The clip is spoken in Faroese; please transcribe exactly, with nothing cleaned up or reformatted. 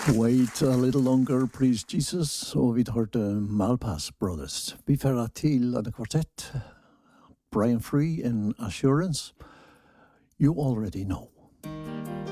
Wait a little longer, please Jesus, og vi hørte Malpass Brothers. Vi fører til en kvartett, Brian Free and Assurance. You already know.